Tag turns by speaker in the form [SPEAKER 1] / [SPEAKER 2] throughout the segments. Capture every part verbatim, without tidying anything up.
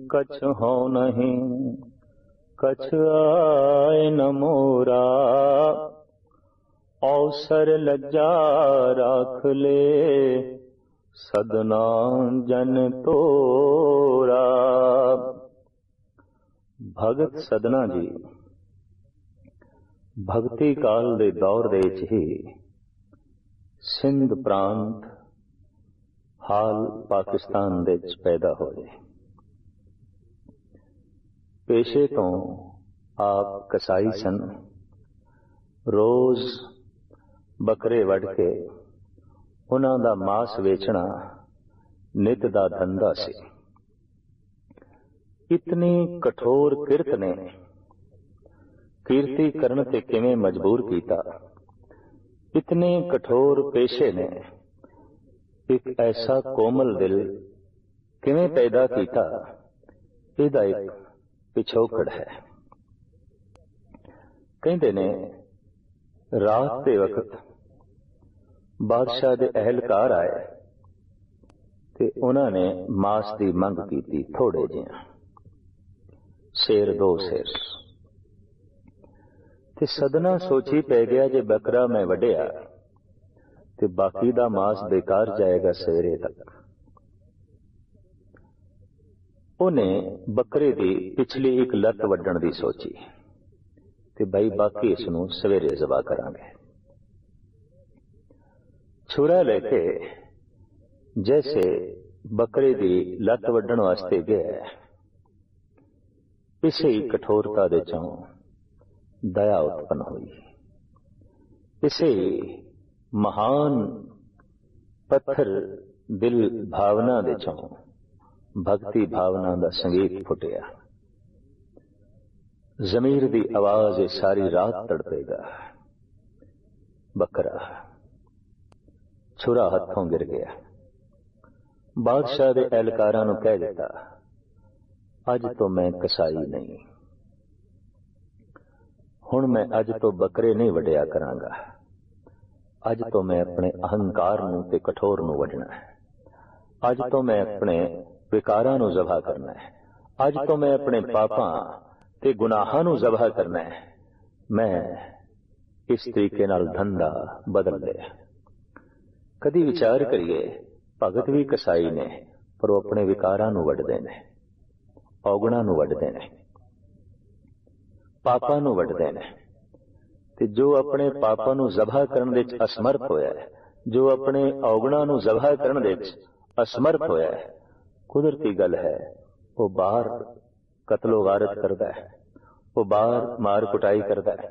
[SPEAKER 1] कछ हो नहीं, कछ आए न मोरा, अवसर लज्जा राख ले, सदना जन तोरा। भगत सदना जी भगती काल दे दौर दे विच ही सिंध प्रांत हाल पाकिस्तान दे विच पैदा होए। पेशे तो आप कसाई सन। रोज बकरे वढ़ के उन्हां दा मांस वेचना नित दा धंधा सी। इतनी कठोर किरत ने कीर्ति करन ते किवें मजबूर कीता। इतने कठोर पेशे ने एक ऐसा कोमल दिल किवें पैदा किया, इहदा एक पिछोकड़ है। कहते ने रात के वक्त बादशाह दे अहलकार आए ते उन्होंने मांस की मंग की, थोड़े जिहा शेर दो शेर। ते सदना सोची पै गया जे बकरा मैं वड्या ते बाकी दा मांस बेकार जाएगा सवेरे तक। उन्हें बकरे दी पिछली एक लत वड्डण दी सोची ते भाई बाकी इसनूं सवेरे ज़बा करांगे। छुरा लेके जैसे बकरे दी लत वड्डण वास्ते गया, इसे ही कठोरता दे चों दया उत्पन्न हुई। इसे महान पत्थर दिल भावना दे चों भक्ति भावना दा संगीत फुटिया। जमीर दी आवाज सारी रात तड़पेगा। बकरा छुरा हथों गिर गया। बादशाह दे एहलकारां नूं कह दिता, अज तो मैं कसाई नहीं, हुण मैं अज तो बकरे नहीं वड्या करांगा। अज तो मैं अपने अहंकार नूं ते कठोर नूं वड्डना है। अज तो मैं अपने विकारां नूं ज़बा करना है। अज तो मैं अपने पापां ते गुनाहां नूं ज़बा करना है। मैं इस तरीके नाल धंधा बदल लिया। कदी विचार करिए, भगत भी कसाई ने पर वो अपने विकारां नूं वड्डदे ने, औगणां नूं वड्डदे ने, पापां नूं वड्डदे ने। ते जो अपने पापां नूं ज़बा करन दे विच असमर्थ होया है, जो अपने औगणां नूं ज़बा करन दे विच असमर्थ होया है, कुदरती गल है वो बाहर कतलो गारत करदा है, वो बाहर मार कुटाई करदा है।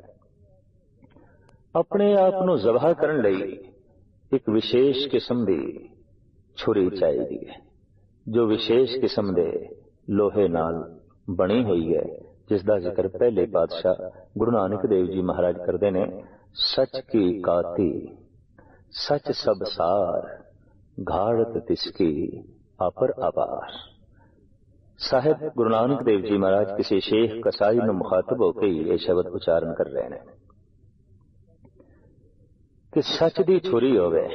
[SPEAKER 1] अपने आप नूं ज़बा करन लई एक विशेष किस्म दी छुरी चाहिदी है, जो विशेष किस्म दे लोहे नाल बनी हुई है, जिसका जिक्र पहले पातशाह गुरु नानक देव जी महाराज करते ने। सच की काती सच सब सार, घाड़त तिसकी अपर अपार। साहिब गुरु नानक देव जी महाराज किसी शेख कसाई नूं मुखातब होकर ही यह शब्द उच्चारण कर रहे हैं कि सच दी छुरी होवे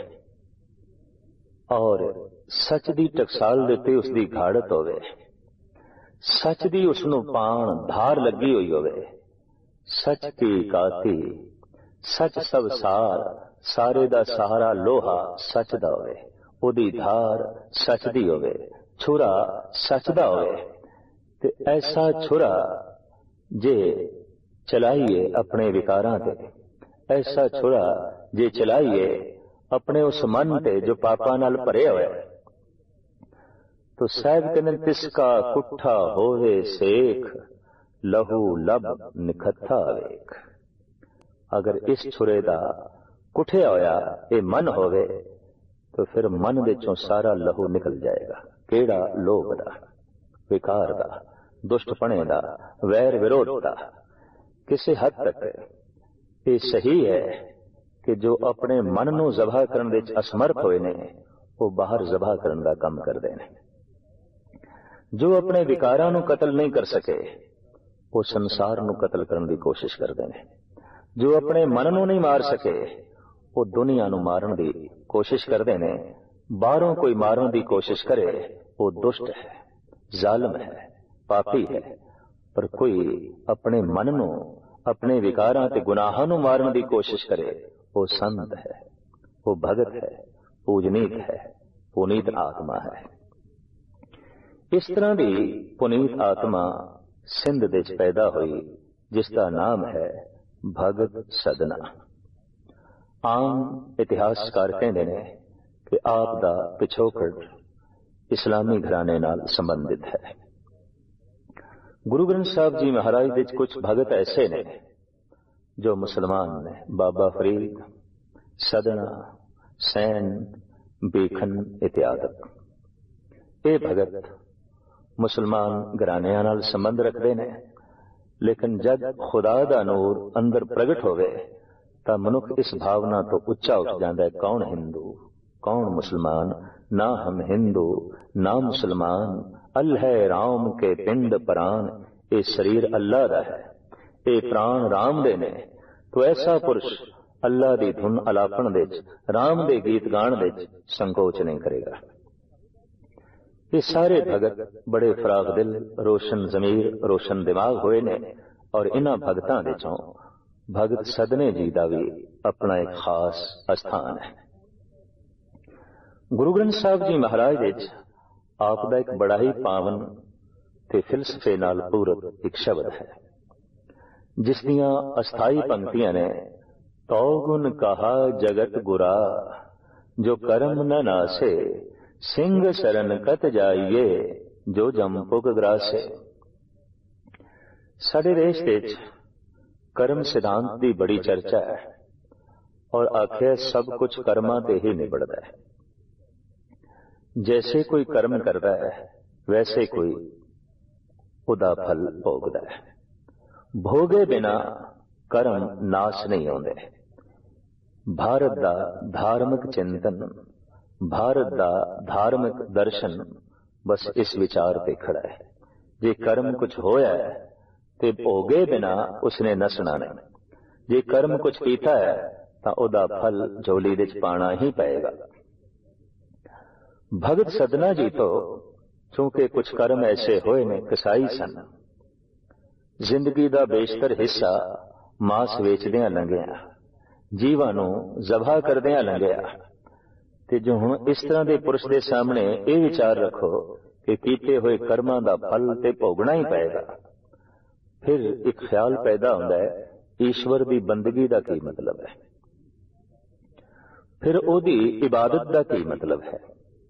[SPEAKER 1] और सच दी टकसाल देते उसकी घाड़त होवे, सच दी उसनूं पाण धार लगी हुई होवे। सच की काती सच सब सार, सारे दा सहारा लोहा सच दा होवे, ओदी धार सच दी होवे, छुरा सच दा होवे। ते ऐसा छुरा जे चलाइए अपने विकारां ते, ऐसा छुरा जे चलाइए अपने उस मन ते जो पापां नाल भरे होए, तो साहब कहने तिसका कुठा होवे सेख, लहू लब निखथा वेख। अगर इस छुरे दा कुठिया होया ये मन होवे तो फिर मन दे चों सारा लहू निकल जाएगा। केड़ा लोभ दा, विकार दा, दुष्टपणे दा, वैर विरोध दा। किसी हद तक ये सही है कि जो अपने मन नूं ज़बा करन दे असमर्थ होए ने, वो बाहर ज़बा करन दा काम करदे ने। जो अपने विकारां नूं कतल नहीं कर सके, वो संसार नूं कतल करन दी कोशिश करदे ने। जो अपने मन नूं नहीं मार सके, वो दुनिया नूं मारन दी कोशिश करदे ने। बाहरों कोई मारन दी कोशिश करे, वो दुष्ट है, जालिम है, ਪਾਪੀ ਹੈ, ਪਰ ਕੋਈ ਆਪਣੇ ਮਨ ਨੂੰ, ਆਪਣੇ ਵਿਕਾਰਾਂ ਤੇ ਗੁਨਾਹਾਂ ਨੂੰ ਮਾਰਨ ਦੀ ਕੋਸ਼ਿਸ਼ ਕਰੇ, ਉਹ ਸੰਤ ਹੈ, ਉਹ ਭਗਤ ਹੈ, ਪੂਜਨੀਕ ਹੈ, ਪੁਨੀਤ ਆਤਮਾ ਹੈ। ਇਸ ਤਰ੍ਹਾਂ ਦੀ ਪੁਨੀਤ ਆਤਮਾ ਸਿੰਧ ਦੇ ਵਿੱਚ ਪੈਦਾ ਹੋਈ, ਜਿਸ ਦਾ ਨਾਮ ਹੈ ਭਗਤ ਸਦਨਾ। ਆਮ ਇਤਿਹਾਸਕਾਰ ਕਹਿੰਦੇ ਨੇ ਕਿ ਆਪ ਦਾ ਪਿਛੋਕੜ ਇਸਲਾਮੀ ਘਰਾਣੇ ਨਾਲ ਸੰਬੰਧਿਤ ਹੈ। ਗੁਰੂ ਗ੍ਰੰਥ ਸਾਹਿਬ ਜੀ ਮਹਾਰਾਜ ਦੇ ਵਿੱਚ ਕੁਝ ਭਗਤ ਐਸੇ ਨੇ ਜੋ ਮੁਸਲਮਾਨ ਨੇ। ਬਾਬਾ ਫਰੀਦ, ਸਦਨਾ, ਸੈਨ, ਬੇਖਨ ਇਤਿਆਦਿ। ਇਹ ਭਗਤ ਮੁਸਲਮਾਨ ਘਰਾਣਿਆਂ ਨਾਲ ਸੰਬੰਧ ਰੱਖਦੇ ਨੇ, ਲੇਕਿਨ ਜਦ ਖੁਦਾ ਦਾ ਨੂਰ ਅੰਦਰ ਪ੍ਰਗਟ ਹੋਵੇ ਤਾਂ ਮਨੁੱਖ ਇਸ ਭਾਵਨਾ ਤੋਂ ਉੱਚਾ ਉੱਠ ਜਾਂਦਾ ਹੈ, ਕੌਣ ਹਿੰਦੂ, ਕੌਣ ਮੁਸਲਮਾਨ, ਨਾ ਹਮ ਹਿੰਦੂ ਨਾ ਮੁਸਲਮਾਨ, ਅੱਲ੍ਹ ਰਾਮ ਕੇ ਪਿੰਡ ਪ੍ਰਾਨ। ਇਹ ਸਰੀਰ ਅੱਲਾ ਦਾ ਹੈ, ਇਹ ਪ੍ਰਾਣ ਰਾਮ ਦੇ ਨੇ। ਤੋ ਐਸਾ ਪੁਰਸ਼ ਅੱਲਾ ਦੀ ਧੁਨ ਅਲਾਪਣ ਦੇ ਵਿੱਚ, ਰਾਮ ਦੇ ਗੀਤ ਗਾਣ ਦੇ ਵਿੱਚ ਸੰਕੋਚ ਨਹੀਂ ਕਰੇਗਾ। ਇਹ ਸਾਰੇ ਭਗਤ ਬੜੇ ਫਰਾਗ ਦਿਲ, ਰੋਸ਼ਨ ਜ਼ਮੀਰ, ਰੋਸ਼ਨ ਦਿਮਾਗ ਹੋਏ ਨੇ, ਔਰ ਇਹਨਾਂ ਭਗਤਾਂ ਦੇ ਚੋਂ ਭਗਤ ਸਦਨੇ ਜੀ ਦਾ ਵੀ ਆਪਣਾ ਇੱਕ ਖਾਸ ਅਸਥਾਨ ਹੈ। ਗੁਰੂ ਗ੍ਰੰਥ ਸਾਹਿਬ ਜੀ ਮਹਾਰਾਜ ਵਿੱਚ ਆਪ ਦਾ ਇੱਕ ਬੜਾ ਹੀ ਪਾਵਨ ਤੇ ਫਿਲਸਫੇ ਨਾਲ ਪੂਰਤ ਇੱਕ ਸ਼ਬਦ ਹੈ, ਜਿਸ ਦੀਆਂ ਅਸਥਾਈ ਪੰਕਤੀਆਂ ਨੇ, ਤਉ ਗੁਣ ਕਹਾ ਜਗਤ ਗੁਰਾ, ਜੋ ਕਰਮ ਨ ਨਾਸੇ, ਸਿੰਘ ਸ਼ਰਨ ਕਤ ਜਾਈਏ, ਜੋ ਜੰਪੁਕ ਗਰਾਸੇ। ਸਾਡੇ ਦੇਸ਼ ਵਿੱਚ ਕਰਮ ਸਿਧਾਂਤ ਦੀ ਬੜੀ ਚਰਚਾ ਹੈ, ਔਰ ਆਖਿਆ ਸਭ ਕੁਝ ਕਰਮਾਂ ਤੇ ਹੀ ਨਿਬੜਦਾ ਹੈ। ਜੈਸੇ ਕੋਈ ਕਰਮ ਕਰਦਾ ਹੈ, ਵੈਸੇ ਕੋਈ ਉਹਦਾ ਫਲ ਭੋਗਦਾ ਹੈ। ਭੋਗੇ ਬਿਨਾ ਕਰਮ ਨਾਸ ਨਹੀਂ ਆਉਂਦੇ। ਭਾਰਤ ਦਾ ਧਾਰਮਿਕ ਚਿੰਤਨ, ਭਾਰਤ ਦਾ ਧਾਰਮਿਕ ਦਰਸ਼ਨ ਬਸ ਇਸ ਵਿਚਾਰ ਤੇ ਖੜਾ ਹੈ, ਜੇ ਕਰਮ ਕੁਝ ਹੋਇਆ ਹੈ ਤੇ ਭੋਗੇ ਬਿਨਾ ਉਸਨੇ ਨਸਣਾ ਨਹੀਂ। ਜੇ ਕਰਮ ਕੁਝ ਕੀਤਾ ਹੈ ਤਾਂ ਉਹਦਾ ਫਲ ਝੋਲੀ ਵਿੱਚ ਪਾਣਾ ਹੀ ਪਏਗਾ। ਭਗਤ ਸਦਨਾ ਜੀ ਤੋਂ ਚੂੰਕਿ ਕੁਝ ਕਰਮ ਐਸੇ ਹੋਏ ਨੇ, ਕਸਾਈ ਸਨ, ਜ਼ਿੰਦਗੀ ਦਾ ਬੇਸ਼ਤਰ ਹਿੱਸਾ ਮਾਸ ਵੇਚਦਿਆਂ ਲੰਘਿਆ, ਜੀਵਾਂ ਨੂੰ ਜ਼ਬਾ ਕਰਦਿਆਂ ਲੰਘਿਆ। ਤੇ ਜੋ ਹੁਣ ਇਸ ਤਰ੍ਹਾਂ ਦੇ ਪੁਰਸ਼ ਦੇ ਸਾਹਮਣੇ ਇਹ ਵਿਚਾਰ ਰੱਖੋ ਕਿ ਕੀਤੇ ਹੋਏ ਕਰਮਾਂ ਦਾ ਫਲ ਤੇ ਭੋਗਣਾ ਹੀ ਪਏਗਾ, ਫਿਰ ਇੱਕ ਖਿਆਲ ਪੈਦਾ ਹੁੰਦਾ ਹੈ, ਈਸ਼ਵਰ ਦੀ ਬੰਦਗੀ ਦਾ ਕੀ ਮਤਲਬ ਹੈ, ਫਿਰ ਉਹਦੀ ਇਬਾਦਤ ਦਾ ਕੀ ਮਤਲਬ ਹੈ।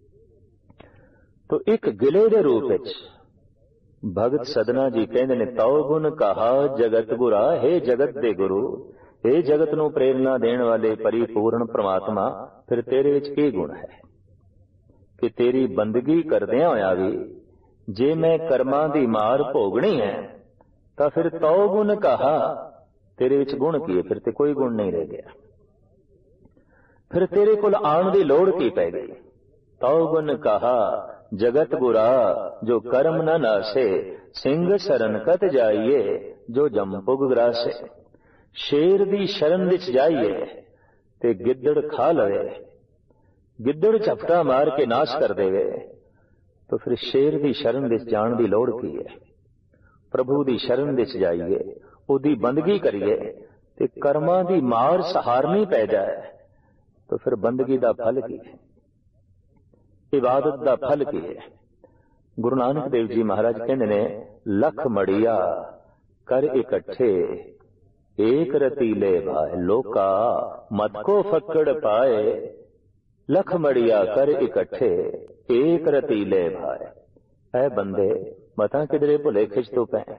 [SPEAKER 1] ਤੋ ਇੱਕ ਗਿਲੇ ਦੇ ਰੂਪ ਵਿੱਚ ਭਗਤ ਸਦਨਾ ਜੀ ਕਹਿੰਦੇ ਨੇ, ਤਉ ਗੁਣ ਕਹਾ ਜਗਤ ਗੁਰਾ, ਹੈ ਜਗਤ ਦੇ ਗੁਰੂ, ਇਹ ਜਗਤ ਨੂੰ ਪ੍ਰੇਰਨਾ ਦੇਣ ਵਾਲੇ ਪਰਿਪੂਰਨ ਪ੍ਰਮਾਤਮਾ, ਫਿਰ ਤੇਰੇ ਵਿੱਚ ਕੀ ਗੁਣ ਹੈ ਕਿ ਤੇਰੀ ਬੰਦਗੀ ਕਰਦਿਆਂ ਹੋਇਆ ਵੀ ਜੇ ਮੈਂ ਕਰਮਾਂ ਦੀ ਮਾਰ ਭੋਗਣੀ ਹੈ ਤਾਂ ਫਿਰ ਤਉ ਗੁਣ ਕਹਾ, ਤੇਰੇ ਵਿੱਚ ਗੁਣ ਕੀ ਹੈ? ਫਿਰ ਤੇ ਕੋਈ ਗੁਣ ਨਹੀਂ ਰਹਿ ਗਿਆ। ਫਿਰ ਤੇਰੇ ਕੋਲ ਆਉਣ ਦੀ ਲੋੜ ਕੀ ਪੈ ਗਈ? ਤਉ ਗੁਣ ਕਹਾ ਜਗਤ ਗੁਰਾ, ਜੋ ਕਰਮ ਨ ਨਾਸੇ, ਸਿੰਘ ਸ਼ਰਨ ਕਤ ਜਾਈਏ, ਜੋ ਜੰਪੁਗ ਗਰਾਸੇ। ਸ਼ੇਰ ਦੀ ਸ਼ਰਨ ਵਿੱਚ ਜਾਈਏ ਤੇ ਗਿੱਦੜ ਖਾ ਲਵੇ, ਗਿੱਦੜ ਝਪਟਾ ਮਾਰ ਕੇ ਨਾਸ਼ ਕਰ ਦੇਵੇ, ਤਾਂ ਫਿਰ ਸ਼ੇਰ ਦੀ ਸ਼ਰਨ ਵਿੱਚ ਜਾਣ ਦੀ ਲੋੜ ਕੀ ਹੈ? ਪ੍ਰਭੂ ਦੀ ਸ਼ਰਨ ਵਿੱਚ ਜਾਈਏ, ਉਹਦੀ ਬੰਦਗੀ ਕਰੀਏ ਤੇ ਕਰਮਾਂ ਦੀ ਮਾਰ ਸਹਾਰਨੀ ਪੈ ਜਾਏ, ਤਾਂ ਫਿਰ ਬੰਦਗੀ ਦਾ ਫਲ ਕੀ ਹੈ? ਇਬਾਦਤ ਦਾ ਫਲ ਕੀ ਹੈ? ਗੁਰੂ ਨਾਨਕ ਦੇਵ ਜੀ ਮਹਾਰਾਜ ਕਹਿੰਦੇ ਨੇ, ਲੱਖ ਮੜੀਆ ਕਰ ਇਕੱਠੇ, ਏਕ ਰਤੀਲੇ ਭਾਏ, ਲੋਕਾ ਮਤ ਕੋ ਫੱਕੜ ਪਾਏ। ਲੱਖ ਮੜੀਆ ਕਰ ਇਕੱਠੇ, ਏਕ ਰਤੀਲੇ ਭਾਏ। ਐ ਬੰਦੇ ਮਤਾਂ ਕਿਧਰੇ ਭੁਲੇ ਖਿੱਚ ਤੋਂ ਪੈ।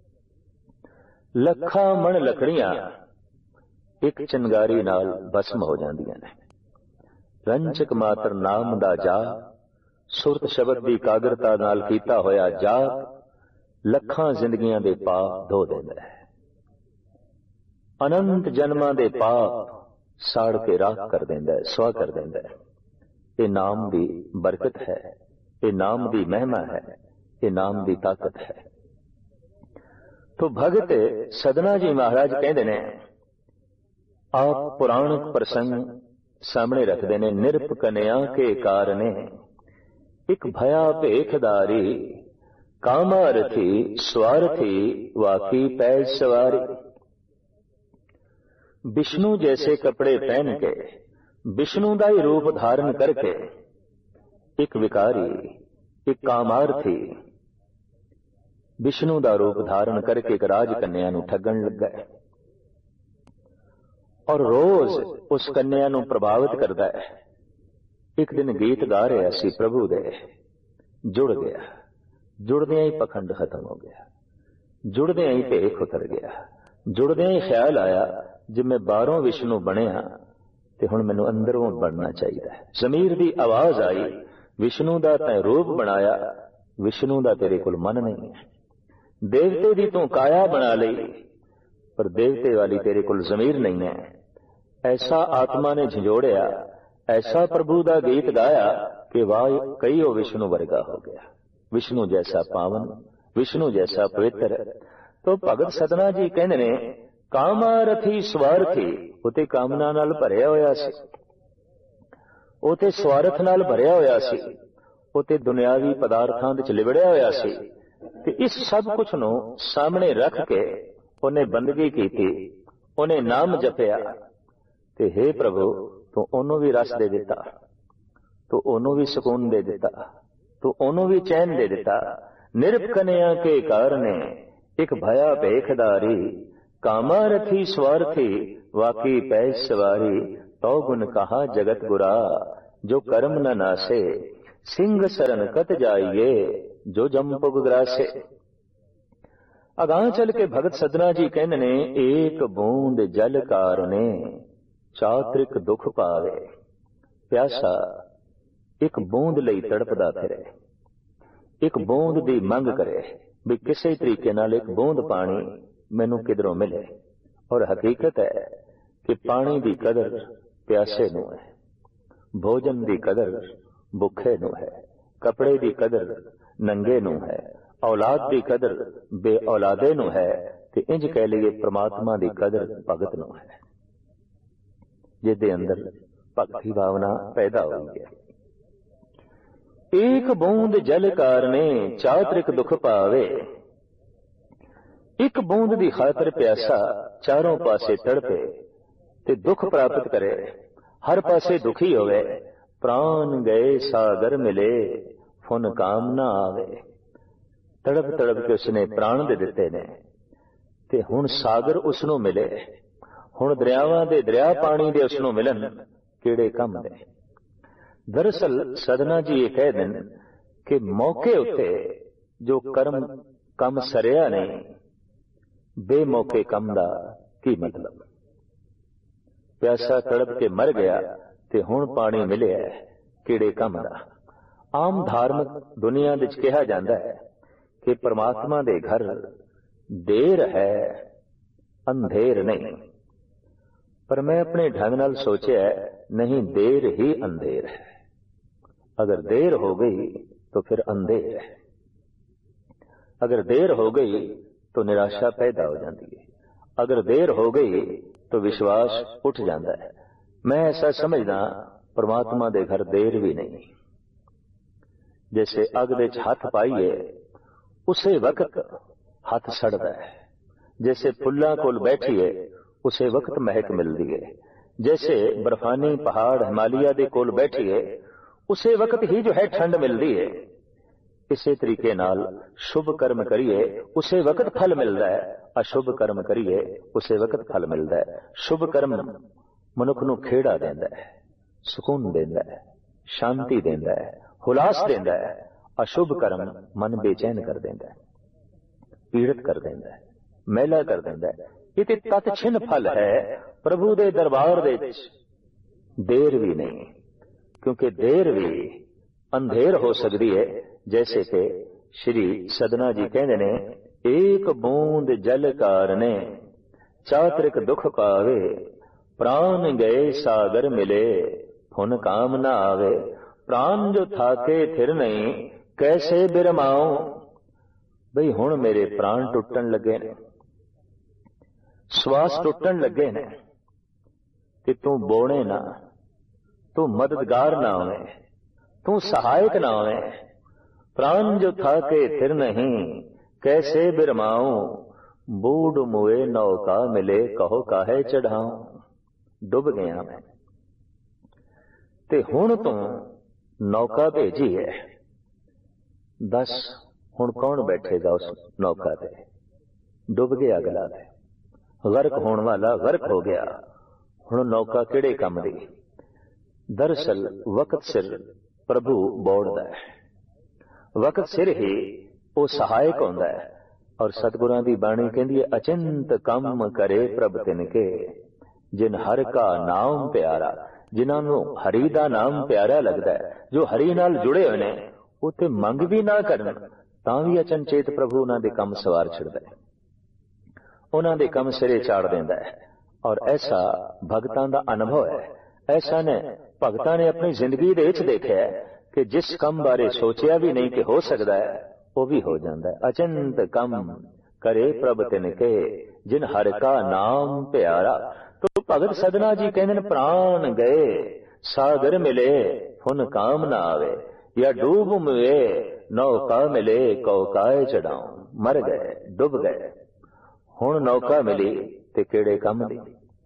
[SPEAKER 1] ਲੱਖਾਂ ਮਣ ਲੱਕੜੀਆਂ ਇੱਕ ਚਿੰਗਾਰੀ ਨਾਲ ਭਸਮ ਹੋ ਜਾਂਦੀਆਂ ਨੇ। ਰੰਚਕ ਮਾਤਰ ਨਾਮ ਦਾ ਜਾਪ, ਸੁਰਤ ਸ਼ਬਦ ਦੀ ਕਾਗਰਤਾ ਨਾਲ ਕੀਤਾ ਹੋਇਆ ਜਾਪ, ਲੱਖਾਂ ਜ਼ਿੰਦਗੀਆਂ ਦੇ ਪਾਪ ਧੋ ਦਿੰਦਾ ਹੈ। ਅਨੰਤ ਜਨਮਾਂ ਦੇ ਪਾਪ ਸਾੜ ਕੇ ਰਾਖ ਕਰ ਦਿੰਦਾ ਹੈ, ਸੁਆਹ ਕਰ ਦਿੰਦਾ ਹੈ। ਇਹ ਨਾਮ ਦੀ ਬਰਕਤ ਹੈ, ਇਹ ਨਾਮ ਦੀ ਮਹਿਮਾ ਹੈ, ਇਹ ਨਾਮ ਦੀ ਤਾਕਤ ਹੈ। ਤੋ ਭਗਤ ਸਦਨਾ ਜੀ ਮਹਾਰਾਜ ਕਹਿੰਦੇ ਨੇ, ਆਪ ਪੁਰਾਣਕ ਪ੍ਰਸੰਗ ਸਾਹਮਣੇ ਰੱਖਦੇ ਨੇ। ਨਿਰਪ ਕਨਿਆ ਕੇ ਕਾਰਨੇ, ਇੱਕ ਭਇਆ ਭੇਖਦਾਰੀ, कामारथी स्वार्थी वाकी पैज सवारी। विष्णु जैसे कपड़े पहन के, विष्णु का ही रूप धारण करके एक विकारी, एक कामार्थी विष्णु का रूप धारण करके एक राज कन्या नूं ठगण लग गए और रोज उस कन्या नूं प्रभावित करता है। एक दिन गीत गा रहा सी प्रभु दे, जुड़ गया, जुड़दियां ही पखंड खत्म हो गया, जुड़दियां ही भेख उतर गया, जुड़दियां ही ख्याल आया जे मैं बाहरों विष्णु बनया ते हुण मैनूं अंदरों बनना चाहिए। जमीर दी आवाज आई, विष्णु दा तैं रूप बनाया, विष्णु दा तेरे कोल मन नहीं है। देवते दी तू काया बना लई, पर देवते वाली तेरे कोल जमीर नहीं है। ऐसा आत्मा ने झंझोड़िया, ऐसा प्रभु दा गीत गाया कि वाह कई ओ विष्णु वर्गा हो गया, विष्णु जैसा पावन, विष्णु जैसा पवित्र। तो भगत सदना जी कहते ने कामारथी स्वार्थी, उते कामना नाल भरिया होया सी, उते स्वार्थ नाल भरिया होया सी, उते दुनियावी पदार्थां विच लिबड़िया होया सी। ते इस सब कुछ नूं सामने रख के उन्हें बंदगी कीती, उन्हें नाम जपिया ते हे प्रभु तू ओनू भी रस दे दिता, तू ओनू भी सुकून दे दिता, तू ओनू भी चैन दे दिता। निरपकन्या के कारणे एक भया भेखदारी, कामारथी स्वार्थी वाकी पैज सवारी। तो गुण कहा जगत गुरा, जो कर्म न नासे, सिंह सरन कत जाइए, जो जमपुग ग्रासे। अगां चल के भगत सदना जी कहने ने एक बूंद जल कारणे चात्रिक दुख पावे। प्यासा एक बूंद लई तड़पदा फिरे, एक बूंद दी मंग करे भी किसी तरीके नाल एक बूंद पानी मैनू किधरों मिले। और हकीकत है कि पानी दी कदर प्यासे नू है, भोजन दी कदर भुखे नू है, कपड़े दी कदर नंगे नू है, औलाद दी कदर बे औलादे नू है, ते इंज कह लीए परमात्मा दी कदर भगत नू है, जिहदे अंदर भक्ति भावना पैदा हुई है। एक बूंद जल कारणे चात्रिक दुख पावे। एक बूंद दी खातर प्यासा चारों पासे तड़पे ते दुख प्राप्त करे, हर पासे दुखी होवे। प्राण गए सागर मिले, फुन काम ना आवे। तड़प तड़प के उसने प्राण दे दिते ने ते हुण सागर उसनों मिले, हुण दरियावां दे दरिया पानी दे उसनों मिलन, किहड़े कम ने। दरअसल सदना जी ये कह देन कि मौके उत्ते जो कर्म कम सरिया नहीं, बेमौके कम दा की मतलब। प्यासा तड़प के मर गया ते हुण पानी मिलिया, किहड़े कम दा। आम धार्मिक दुनिया विच कहा जाता है कि परमात्मा दे घर देर है अंधेर नहीं, पर मैं अपने ढंग नाल सोचा नहीं, देर ही अंधेर है। अगर देर हो गई तो फिर अंधेर है, अगर देर हो गई तो निराशा पैदा हो जाती है, अगर देर हो गई तो विश्वास उठ जाता है। मैं ऐसा समझदा परमात्मा दे घर देर भी नहीं। जैसे अग विच हथ पाइए उसे वक्त हथ सड़दा है, जैसे फुल्लां कोल बैठिए उसे वक्त महक मिलती है, जैसे बर्फानी पहाड़ हिमालय दे कोल बैठिए उसे वक्त ही जो है ठंड मिलती है। इसे तरीके नाल शुभ कर्म करिए उसे वक्त फल मिलता है, अशुभ कर्म करिए उसे वक्त फल मिलता है। शुभ कर्म मनुख नूं खेड़ा देंदा है, सुकून देंदा है, शांति देंदा है, हुलास देंदा है। अशुभ कर्म मन बेचैन कर देंदा है, पीड़ित कर देंदा है, मैला कर देंदा है। ये तत्छिन फल है प्रभु दे दरबार दे विच। देर भी नहीं, क्योंकि देर भी अंधेर हो सकती है। जैसे कि श्री सदना जी कहते ने एक बूंद जल कारणे चात्रिक दुख पावे, प्राण गए सागर मिले, फुन काम ना आवे। प्राण जो थाके थिर नहीं, कैसे बिरमाओ। बई हुण मेरे प्राण टुटन लगे ने, श्वास टुटन लगे ने, कि तू बोने ना, तू मददगार ना होवे, तू सहायक ना होवे, प्राण जो था के थिर नहीं, कैसे बिरमाऊं, बूढ़ मुए नौका मिले, कहो काहे चढ़ाऊं। डुब गया मैं ते हुण तू नौका भेजी है, दस हुण कौन बैठेगा उस नौका ते। डुब गया अगला है, गर्क होने वाला गर्क हो गया, हुण नौका किहड़े काम दी। दरअसल वक्त सिर प्रभु बोड़दा है, वक्त सिर ही वो सहायक होंदा है। और सतगुरां दी बाणी कहंदी है, अचिंत कम करे प्रभ तिनके, जिन हर का नाम प्यारा। जिन्हां नूं हरि दा नाम प्यारा लगदा है, जो हरि नाल जुड़े होए ने, ਉਹ ਤੇ ਮੰਗ ਵੀ ਨਾ ਕਰਨ ਤਾਂ ਵੀ ਅਚਨਚੇਤ ਪ੍ਰਭੂ ਉਹਨਾਂ ਦੇ ਕੰਮ ਸਵਾਰ ਛੱਡਦਾ ਹੈ, ਉਹਨਾਂ ਦੇ ਕੰਮ ਸਿਰੇ ਚਾੜ ਦਿੰਦਾ ਹੈ। ਔਰ ਐਸਾ ਭਗਤਾਂ ਦਾ ਅਨੁਭਵ ਹੈ। ਐਸਾ ਨੇ ਭਗਤਾਂ ਨੇ ਆਪਣੀ ਜ਼ਿੰਦਗੀ ਦੇ ਵਿੱਚ ਦੇਖਿਆ ਕਿ ਜਿਸ ਕੰਮ ਬਾਰੇ ਸੋਚਿਆ ਵੀ ਨਹੀਂ ਕਿ ਹੋ ਸਕਦਾ ਹੈ, ਉਹ ਵੀ ਹੋ ਜਾਂਦਾ ਹੈ। ਅਚੰਤ ਕੰਮ ਕਰੇ ਪ੍ਰਭ ਤਿਨਕੇ, ਜਿਨ ਹਰਿ ਕਾ ਨਾਮ ਪਿਆਰਾ। ਤੋ ਭਗਤ ਸਦਨਾ ਜੀ ਕਹਿੰਦੇ ਨੇ, ਪ੍ਰਾਣ ਗਏ ਸਾਗਰ ਮਿਲੇ, ਫੁਨ ਕਾਮ ਨਾ ਆਵੇ, या डूब मुए नौका मिले, कौकाए चढ़ाऊं। मर गए, डुब गए, हुण नौका मिली ते केड़े कम दी।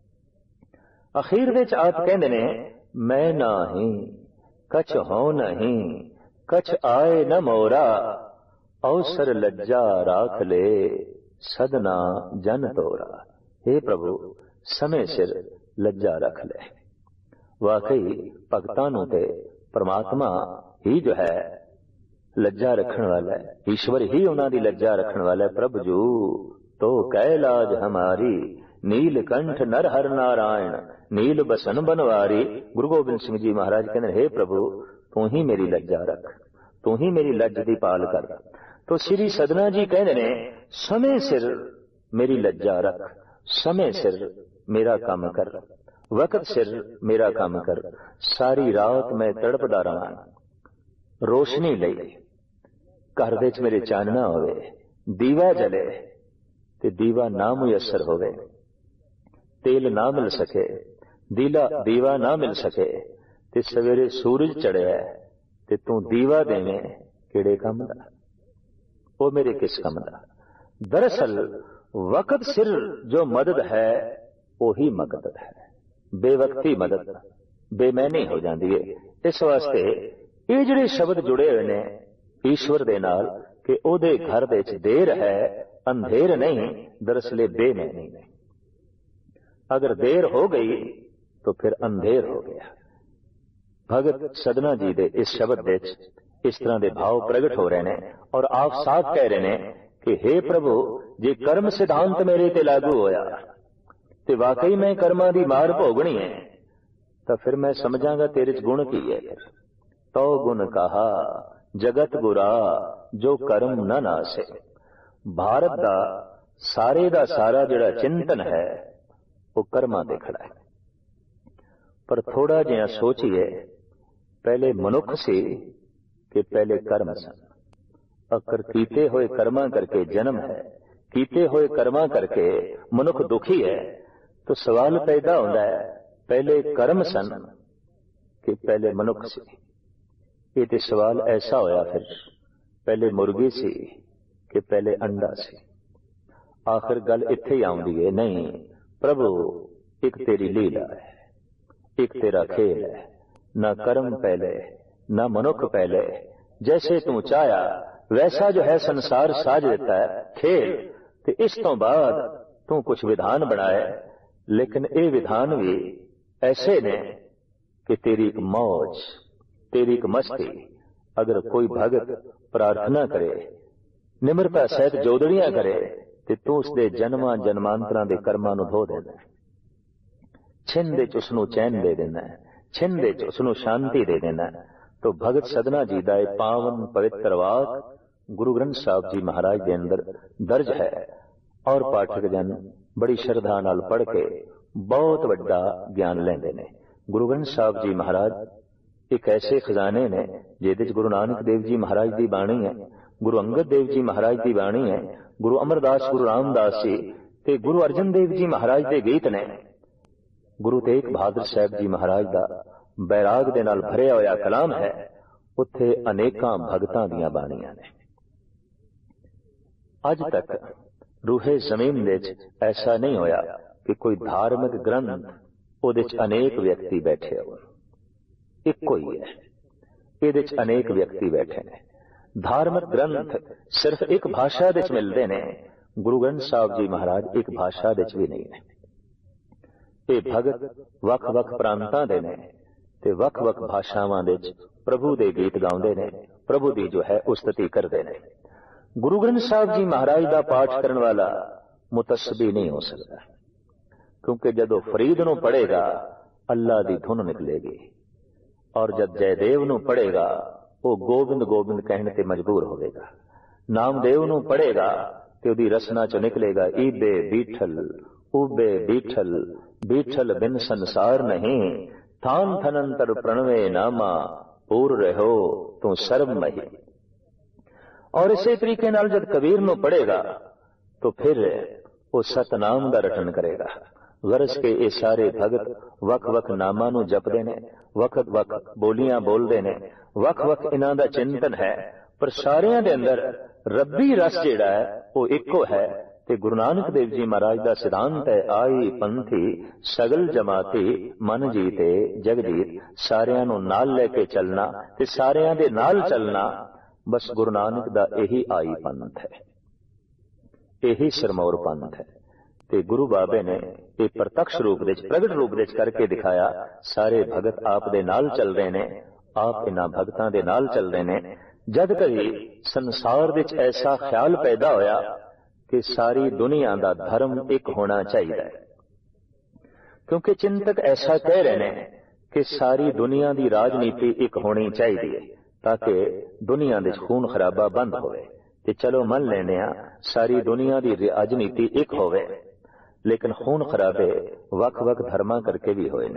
[SPEAKER 1] अखीर विच आप कहंदे ने, मैं नाही कछ हो नहीं, कछ आए न मोरा, अवसर लज्जा राख ले, सदना जन तोरा। हे प्रभु समय सिर लज्जा रख ले। वाकई भगतां नूं ते परमात्मा ही जो है लज्जा रखने वाला है, ईश्वर ही उन्हां दी लज्जा रखने वाला है। प्रभु जू तो कैलाज हमारी, नीलकंठ नर हर नारायण, नील बसन बनवारी। गुरु गोबिंद सिंह जी महाराज कहते हे प्रभु तू ही मेरी लज्जा रख, तू ही मेरी लज्ज दी पाल कर। तो श्री सदना जी कहते ने, समय सिर मेरी लज्जा रख, समय सिर मेरा काम कर, वक्त सिर मेरा काम कर। सारी रात मैं तड़पदा रहां, रोशनी लई घर दे च मेरे चानना होवे, दीवा जले ते दीवा ना मुयसर होवे, तेल ना मिल सके, दीला दीवा ना मिल सके, ते सवेरे सूरज चढ़िया ते तू दीवा देवे, केड़े कम दा, वो मेरे किस कम दा। दरअसल वक्त सिर जो मदद है वही मदद है, बेवक्ती मदद बेमैनी हो जाती है। इस वास्ते ये जिहड़े शब्द जुड़े हुए ने ईश्वर दे नाल कि ओदे घर दे च देर है अंधेर नहीं, दरअसल बेमैनी नहीं। अगर देर हो गई तो फिर अंधेर हो गया। भगत सदना जी दे इस शब्द दे इस तरह के भाव प्रगट हो रहे ने और आप साफ कह रहे हैं कि हे प्रभु जे कर्म सिद्धांत मेरे ते लागू होया ते वाकई मैं कर्मां दी मार भोगनी है, तो फिर मैं समझांगा तेरे च गुण की है। फिर तो गुण कहा जगत गुरा जो कर्म न नासे। भारत दा सारे दा सारा जिहड़ा चिंतन है वो कर्मां दे खड़ा है। पर थोड़ा जिहा सोचिए, पहले मनुख सी कि पहले कर्म सन। अकर कीते हुए कर्मां करके जन्म है, कीते हुए कर्मां करके मनुख दुखी है, तो सवाल पैदा होता है पहले कर्म सन कि पहले मनुख सी। ये तो सवाल ऐसा होया फिर पहले मुर्गी सी कि पहले अंडा सी। आखिर गल इत्थे ही आउंदी है, नहीं प्रभु एक तेरी लीला है, एक तेरा खेल है, ना कर्म पहले ना मनुख पहले, जैसे तू चाया वैसा जो है संसार साज देता है खेल। तो इस तो बाद तू कुछ विधान बनाए, लेकिन ये विधान भी ऐसे ने कि तेरी एक मौज, तेरी एक मस्ती। अगर कोई भगत प्रार्थना करे, निम्रता सहित जोदड़ियां करे, तो तू उसके जन्मां जन्मांतरां दे कर्मां नूं धो देना, छिन दे च उसनूं चैन दे देना, छिन दे च उसनूं शांति दे देना। तो भगत सदना जी दा पावन पवित्र वाक गुरु ग्रंथ साहब जी महाराज के अंदर दर्ज है और पाठक जन बड़ी श्रद्धा नाल पढ़ के बहुत वड्डा ज्ञान लेंदे ने। गुरु ग्रंथ साहब जी महाराज एक ऐसे खजाने ने जिहदे च गुरु नानक देव जी महाराज की बाणी है, गुरु अंगद देव जी महाराज की बाणी है, गुरु अमरदास गुरु रामदास जी ते गुरु अर्जन देव जी महाराज के गीत ने, गुरु तेग बहादुर साहब जी महाराज का बैराग दे नाल भरिया होया कलाम है, उत्थे अनेकां भगतां दीयां बाणीआं ने। अज तक रूहे जमीन विच ऐसा नहीं होया कि कोई धार्मिक ग्रंथ उहदे च अनेक व्यक्ति बैठे हो, इक्को ही है, इहदे च अनेक व्यक्ति बैठे ने। धार्मिक ग्रंथ सिर्फ एक भाषा दे च मिलदे ने, गुरु ग्रंथ साहब जी महाराज एक भाषा दे च भी नहीं ने। ये भगत वख वख प्रांतां दे ने ते वख वख भाषावां दे च प्रभु दे गीत गाउंदे ने, प्रभु दी जो है उस्तति करदे ने। गुरु ग्रंथ साहब जी महाराज दा पाठ करन वाला मुतस्बी नहीं हो सकता, क्योंकि जदों फरीद नूं पढ़ेगा अल्लाह दी धुन निकलेगी, और जब जयदेव नूं पढ़ेगा वो गोबिंद गोबिंद कहने ते मजबूर होवेगा। नामदेव नूं पढ़ेगा ते उहदी रसना चों निकलेगा ईबे बीठल उबे बीठल, बीठल बिन संसार नहीं, थान थनंतर प्रणवे नामा, पूर रहो तू सर्व मही। और इसी तरीके नाल जब कबीर नूं पढ़ेगा तो फिर वो सतनाम दा रटन करेगा। गरज के ये सारे भगत वख वख नामां नूं जपदे ने, वक्त वख बोलियां बोलदे ने, वख वख इन्हां दा चिंतन है, पर सारियां दे अंदर रब्बी रस जिहड़ा है वो इक्को है। ते गुरु नानक देव जी महाराज दा सिद्धांत है, आई पंथी सगल जमाती मन जीते जगजीत। सारियां नूं नाल लेके चलना ते सारियां दे नाल चलना, बस गुरु नानक दा यही आई पंथ है, यही सिरमौर पंथ है। ते गुरु बाबे ने ये प्रत्यक्ष रूप विच प्रगट रूप विच करके दिखाया। सारे भगत आप दे नाल चल रहे ने, आप इन्हां भगतां दे नाल चल रहे ने। जद कभी संसार विच ऐसा ख्याल पैदा होया कि सारी दुनिया दा धर्म एक होना चाहिए, क्योंकि चिंतक ऐसा कह रहे हैं कि सारी दुनिया की राजनीति एक होनी चाहिए ताकि दुनिया दे खून खराबा बंद होवे। ते चलो मन लेने आ सारी दुनिया की राजनीति एक होवे, लेकिन खून खराबे वख वख धर्मा करके भी होए ने,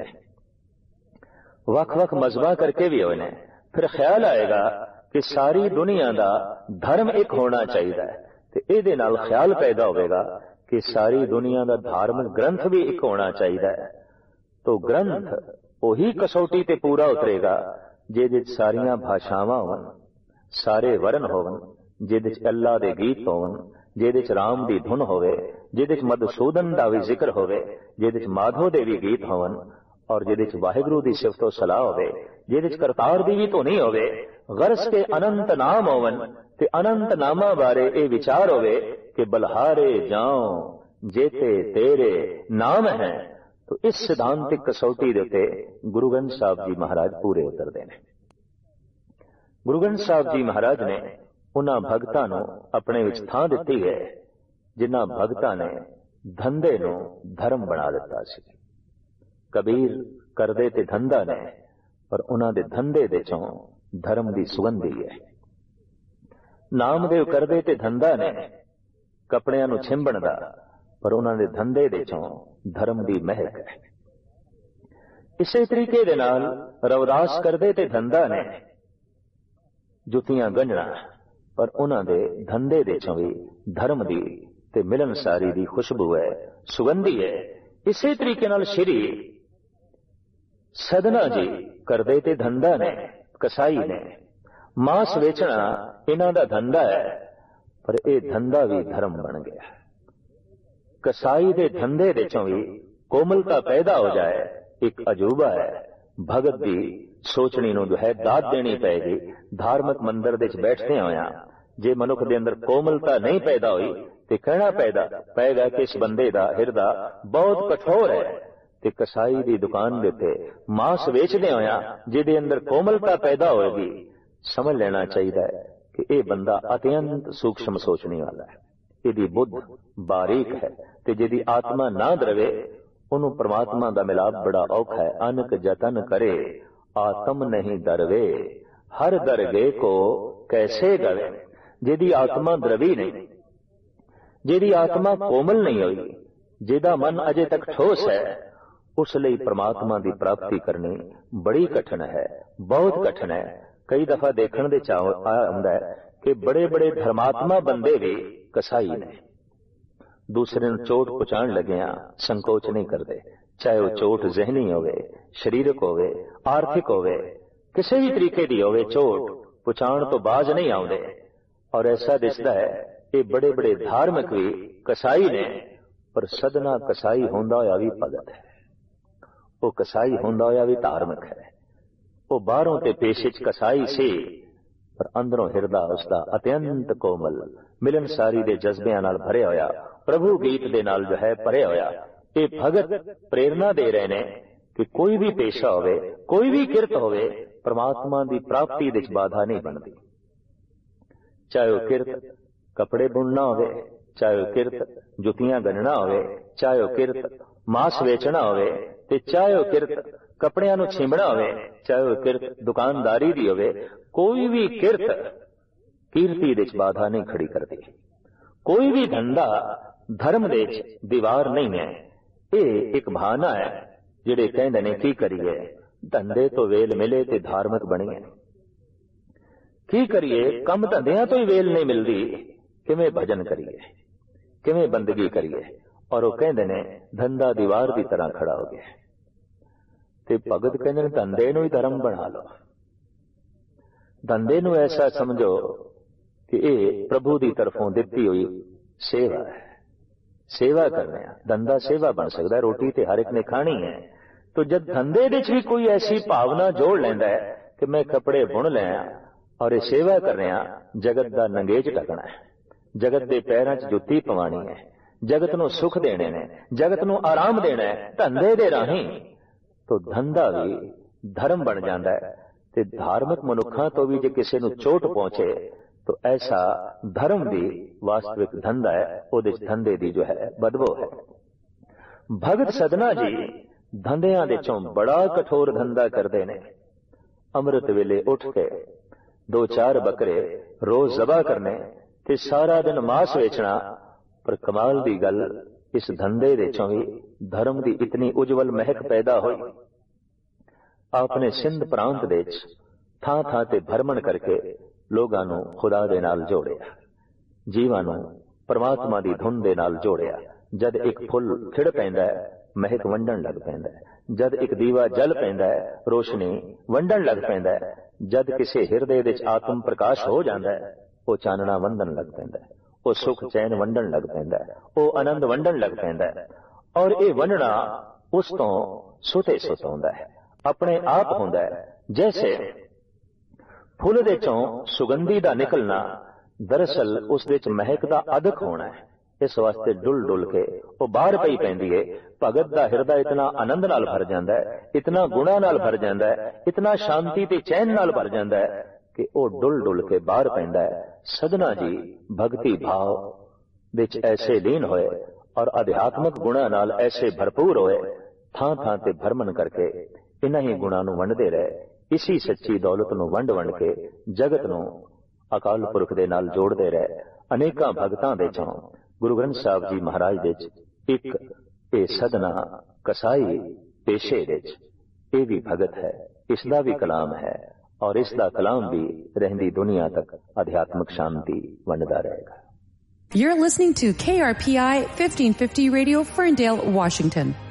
[SPEAKER 1] वख वख मजहबा करके भी होए ने। फिर ख्याल आएगा कि सारी दुनिया का धर्म एक होना चाहिए, ते इहदे नाल ख्याल पैदा होवेगा कि सारी दुनिया का धार्मिक ग्रंथ भी एक होना चाहिए। तो ग्रंथ वही कसौटी ते पूरा उतरेगा जिहदे च सारियां भाषावां होवन, सारे वर्ण होवन, जिहदे च अल्लाह दे गीत होवन, जिहदे च राम दी धुन होवे, जिहदे च मधुसूदन दा भी जिक्र होवे, जिहदे च माधो दे भी गीत होवन, और जिहदे च वाहिगुरू दी सिफतो सलाह होवे, जिहदे च करतार दी भी धुनी होवे। गरज के अनंत नाम होवन ते अनंत नामा बारे ए विचार होवे कि बलहारे जाओ जेते तेरे नाम है। तो इस सिद्धांतिक कसौटी दे उत्ते गुरु ग्रंथ साहब जी महाराज पूरे उतरदे ने। गुरु ग्रंथ साहब जी महाराज ने उन्हां भगतां नूं अपने विच थां दित्ती है जिन्हां भगतां ने धंधे नूं धर्म बना दिता सी। कबीर करदे ते धंधा ने, पर उन्हां दे धंधे दे चों धर्म दी सुगंधी है। नामदेव करदे ते धंधा ने कपड़ियां नूं छिंबण दा, पर उन्हां दे धंधे दे चों धर्म दी महक है। इसे तरीके दे नाल रवदास करदे ते धंधा ने जुतियां गंढणा, पर उन्हां दे धंधे दे चों भी धर्म दी ते मिलनसारी दी खुशबू है, सुगंधी है। इसे तरीके नाल श्री सदना जी करदे ते धंधा ने, कसाई ने, मांस वेचना इन्हां दा धंधा है, पर यह धंधा भी धर्म बन गया। कसाई दे धंधे दे चों भी कोमलता पैदा हो जाए, एक अजूबा है। भगत दी सोचनी नूं जो है दात देनी पैगी। धार्मिक मंदिर दे च बैठदे होया जे मनुख दे अंदर कोमलता नहीं पैदा हुई ते कहना पैदा पैगा कि इस बंदे दा हिरदा बहुत कठोर है। ते कसाई दी दुकान दे उत्ते मांस वेचदे होया जिहदे अंदर कोमलता पैदा होएगी, समझ लेना चाहिए कि यह बंदा अत्यंत सूक्ष्म सोचने वाला है, इहदी बुद्ध बारीक है। ते जिहदी आत्मा ना द्रवे उन्हों परमात्मा दा मिलाप बड़ा औखा है। अनक जतन करे आत्म नहीं दरवे, हर दरगे को कैसे गवे। जिहदी आत्मा द्रवी नहीं, जिहदी आत्मा कोमल नहीं हुई, जिहदा मन अजे तक ठोस है, उस लिए परमात्मा की प्राप्ति करनी बड़ी कठिन है, बहुत कठिन है। कई दफा देखने दे चाह आंदा है कि बड़े बड़े धर्मात्मा बंदे भी कसाई ने, दूसरे ਨੂੰ चोट पहुंचाण लगिया संकोच नहीं करते, चाहे वह चोट जहनी होवे, शरीरक होवे, आर्थिक होवे। ਕਿਸੇ ਵੀ ਤਰੀਕੇ ਦੀ ਹੋਵੇ ਝੋਟ ਪੁਛਾਣ ਤੋਂ ਬਾਜ਼ ਨਹੀਂ ਆਉਂਦੇ। ਔਰ ਐਸਾ ਦਿਸਦਾ ਹੈ ਇਹ ਬੜੇ ਬੜੇ ਧਾਰਮਿਕ ਵੀ ਕਸਾਈ ਨੇ, ਪਰ ਸਦਨਾ ਕਸਾਈ ਹੁੰਦਾ ਹੋਇਆ ਵੀ ਭਗਤ ਹੈ। ਉਹ ਕਸਾਈ ਹੁੰਦਾ ਹੋਇਆ ਵੀ ਧਾਰਮਿਕ ਹੈ। ਉਹ ਬਾਹਰੋਂ ਤੇ ਪੇਸ਼ੇ ਚ ਕਸਾਈ ਸੀ, ਪਰ ਅੰਦਰੋਂ ਹਿਰਦਾ ਉਸਦਾ ਅਤਿਅੰਤ ਕੋਮਲ ਮਿਲਨਸਾਰੀ ਦੇ ਜਜ਼ਬਿਆਂ ਨਾਲ ਭਰਿਆ ਹੋਇਆ, ਪ੍ਰਭੂ ਗੀਤ ਦੇ ਨਾਲ ਜੋ ਹੈ ਭਰਿਆ ਹੋਇਆ। ਇਹ ਭਗਤ ਪ੍ਰੇਰਨਾ ਦੇ ਰਹੇ ਨੇ ਕਿ ਕੋਈ ਵੀ ਪੇਸ਼ਾ ਹੋਵੇ, ਕੋਈ ਵੀ ਕਿਰਤ ਹੋਵੇ, ਪਰਮਾਤਮਾ ਦੀ ਪ੍ਰਾਪਤੀ ਵਿੱਚ ਬਾਧਾ ਨਹੀਂ ਬਣਦੀ। ਚਾਹੇ ਉਹ ਕਿਰਤ ਕੱਪੜੇ ਬੁਣਨਾ ਹੋਵੇ, ਚਾਹੇ ਉਹ ਕਿਰਤ ਜੁੱਤੀਆਂ ਗੰਨਣਾ ਹੋਵੇ, ਚਾਹੇ ਉਹ ਕਿਰਤ ਮਾਸ ਵੇਚਣਾ ਹੋਵੇ, ਤੇ ਚਾਹੇ ਉਹ ਕਿਰਤ ਕੱਪੜਿਆਂ ਨੂੰ ਛਿੰਬਣਾ ਹੋਵੇ, ਚਾਹੇ ਉਹ ਕਿਰਤ ਦੁਕਾਨਦਾਰੀ ਦੀ ਹੋਵੇ, ਕੋਈ ਵੀ ਕਿਰਤ ਕੀਰਤੀ ਵਿੱਚ ਬਾਧਾ ਨਹੀਂ ਖੜੀ ਕਰਦੀ। ਕੋਈ ਵੀ ਧੰਦਾ ਧਰਮ ਦੇ ਵਿੱਚ ਦੀਵਾਰ ਨਹੀਂ ਹੈ। ਇਹ ਇੱਕ ਬਹਾਨਾ ਹੈ ਜਿਹੜੇ ਕਹਿੰਦੇ ਨੇ ਕੀ ਕਰੀਏ, ਧੰਦੇ ਤੋਂ ਵੇਲ ਮਿਲੇ ਤੇ ਧਾਰਮਿਕ ਬਣੀਏ। ਕੀ ਕਰੀਏ, ਕੰਮ ਧੰਦਿਆਂ ਤੋਂ ਹੀ ਵੇਲ ਨਹੀਂ ਮਿਲਦੀ, ਕਿਵੇਂ ਭਜਨ ਕਰੀਏ, ਕਿਵੇਂ ਬੰਦਗੀ ਕਰੀਏ। ਔਰ ਉਹ ਕਹਿੰਦੇ ਨੇ ਧੰਦਾ ਦੀਵਾਰ ਦੀ ਤਰ੍ਹਾਂ ਖੜਾ ਹੋ ਗਿਆ। ਤੇ ਭਗਤ ਕਹਿੰਦੇ ਨੇ ਧੰਦੇ ਨੂੰ ਹੀ ਧਰਮ ਬਣਾ ਲਓ। ਧੰਦੇ ਨੂੰ ਐਸਾ ਸਮਝੋ ਕਿ ਇਹ ਪ੍ਰਭੂ ਦੀ ਤਰਫੋਂ ਦਿੱਤੀ ਹੋਈ ਸੇਵਾ ਹੈ। ਸੇਵਾ ਕਰਨੇ ਆ, ਧੰਦਾ ਸੇਵਾ ਬਣ ਸਕਦਾ। ਰੋਟੀ ਤੇ ਹਰ ਇੱਕ ਨੇ ਖਾਣੀ ਹੈ। ਤੋ ਜਦ ਧੰਦੇ ਵਿੱਚ ਵੀ ਕੋਈ ਐਸੀ ਭਾਵਨਾ ਜੋੜ ਲੈਂਦਾ ਹੈ ਕਿ ਮੈਂ ਕੱਪੜੇ ਬੁਣ ਲਿਆ ਔਰ ਇਹ ਸੇਵਾ ਕਰ ਰਿਹਾ, ਜਗਤ ਦਾ ਨੰਗੇਜ ਢਕਣਾ ਹੈ, ਜਗਤ ਦੇ ਪੈਰਾਂ 'ਚ ਜੁੱਤੀ ਪਵਾਣੀ ਹੈ, ਜਗਤ ਨੂੰ ਸੁੱਖ ਦੇਣੇ ਨੇ, ਜਗਤ ਨੂੰ ਆਰਾਮ ਦੇਣਾ ਹੈ ਧੰਦੇ ਦੇ ਰਾਹੀਂ, ਤੋ ਧੰਦਾ ਵੀ ਧਰਮ ਬਣ ਜਾਂਦਾ ਹੈ। ਤੇ ਧਾਰਮਿਕ ਮਨੁੱਖਾਂ ਤੋਂ ਵੀ ਜੇ ਕਿਸੇ ਨੂੰ ਚੋਟ ਪਹੁੰਚੇ तो ऐसा धर्म भी वास्तविक धंधा है, ਉਹਦੇ ਧੰਦੇ ਦੀ जो है बदबू है। भगत सदना जी धंधियां ਦੇ ਚੋਂ बड़ा कठोर धंधा करते ने। अमृत वेले उठ के दो चार बकरे रोज जबा करने ते सारा दिन मांस वेचना। पर कमाल दी गल इस धंधे ਦੇ ਚੋਂ भी धर्म ਦੀ इतनी उज्जवल महक पैदा हुई। आपने सिंध प्रांत ਦੇ ਵਿੱਚ ਥਾਂ ਥਾਂ ਤੇ ਭਰਮਣ ਕਰਕੇ ਲੋਕਾਂ ਨੂੰ ਖੁਦਾ ਦੇ ਨਾਲ ਜੋੜਿਆ, ਜੀਵਾਂ ਨੂੰ ਪਰਮਾਤਮਾ ਦੀ ਧੁਨ ਦੇ ਨਾਲ ਜੋੜਿਆ। ਜਦ ਇੱਕ ਫੁੱਲ ਖਿੜ ਪੈਂਦਾ ਹੈ, ਮਹਿਕ ਵੰਡਣ ਲੱਗ ਪੈਂਦਾ ਹੈ। ਜਦ ਇੱਕ ਦੀਵਾ ਜਲ ਪੈਂਦਾ ਹੈ, ਰੋਸ਼ਨੀ ਵੰਡਣ ਲੱਗ ਪੈਂਦਾ ਹੈ। ਜਦ ਕਿਸੇ ਹਿਰਦੇ ਵਿੱਚ ਆਤਮ ਪ੍ਰਕਾਸ਼ ਹੋ ਜਾਂਦਾ ਹੈ, ਉਹ ਚਾਨਣਾ ਵੰਡਣ ਲੱਗ ਪੈਂਦਾ ਹੈ, ਉਹ ਸੁਖ ਚੈਨ ਵੰਡਣ ਲੱਗ ਪੈਂਦਾ ਹੈ, ਉਹ ਆਨੰਦ ਵੰਡਣ ਲੱਗ ਪੈਂਦਾ ਹੈ। ਔਰ ਇਹ ਵੰਡਣਾ ਉਸ ਤੋਂ ਸੁਤੇ ਸੁਤ ਹੁੰਦਾ ਹੈ, ਆਪਣੇ ਆਪ ਹੁੰਦਾ ਹੈ। ਜੈਸੇ ਫੁੱਲ ਦੇ ਚੋਂ ਸੁਗੰਧੀ ਦਾ ਨਿਕਲਣਾ, ਦਰਅਸਲ ਉਸ ਦੇ ਚ ਮਹਿਕ ਦਾ ਅਦਕ ਹੋਣਾ ਹੈ। ਇਸ ਵਾਸਤੇ ਡੁੱਲ ਡੁੱਲ ਕੇ ਉਹ ਬਾਹਰ ਪਈ ਪੈਂਦੀ ਹੈ। ਭਗਤ ਦਾ ਹਿਰਦਾ ਇਤਨਾ ਆਨੰਦ ਨਾਲ ਭਰ ਜਾਂਦਾ ਹੈ, ਇਤਨਾ ਗੁਣਾ ਨਾਲ ਭਰ ਜਾਂਦਾ ਹੈ, ਇਤਨਾ ਸ਼ਾਂਤੀ ਤੇ ਚੈਨ ਨਾਲ ਭਰ ਜਾਂਦਾ ਹੈ ਕਿ ਉਹ ਡੁੱਲ ਡੁੱਲ ਕੇ ਬਾਹਰ ਪੈਂਦਾ ਹੈ। ਸਦਨਾ ਜੀ ਭਗਤੀ ਭਾਵ ਵਿੱਚ ਐਸੇ ਲੀਨ ਹੋਏ ਔਰ ਅਧਿਆਤਮਿਕ ਗੁਣਾ ਨਾਲ ਐਸੇ ਭਰਪੂਰ ਹੋਏ, ਥਾਂ ਥਾਂ ਤੇ ਭਰਮਣ ਕਰਕੇ ਇਨ੍ਹਾਂ ਹੀ ਗੁਣਾਂ ਨੂੰ ਵੰਡਦੇ ਰਹੇ। ਇਸੀ ਸੱਚੀ ਦੌਲਤ ਨੂੰ ਵੰਡ ਵੰਡ ਕੇ ਜਗਤ ਨੂੰ ਅਕਾਲ ਪੁਰਖ ਦੇ ਨਾਲ ਜੋੜਦੇ ਰਹੇ। ਅਨੇਕਾਂ ਭਗਤਾਂ ਦੇ ਚੋਂ ਗੁਰੂ ਗ੍ਰੰਥ ਸਾਹਿਬ ਜੀ ਮਹਾਰਾਜ ਦੇ ਇੱਕ ਇਹ ਸਦਨਾ ਕਸਾਈ ਪੇਸ਼ੇ ਵਿੱਚ ਇਹ ਵੀ ਭਗਤ ਹੈ। ਇਸ ਦਾ ਵੀ ਕਲਾਮ ਹੈ ਔਰ ਇਸ ਦਾ ਕਲਾਮ ਵੀ ਰਹਿੰਦੀ ਦੁਨੀਆ ਤੱਕ ਅਧਿਆਤਮਿਕ ਸ਼ਾਂਤੀ ਵੰਡਦਾ ਰਹੇਗਾ।
[SPEAKER 2] You're listening to K R P I fifteen fifty Radio, Ferndale, Washington.